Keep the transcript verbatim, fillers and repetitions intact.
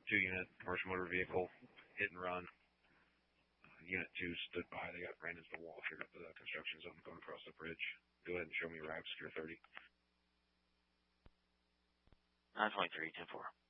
two unit commercial motor vehicle, hit and run. Uh, unit two stood by. They got ran into the wall here at the construction zone going across the bridge. Go ahead and show me your Secure thirty. nine twenty-three, ten four.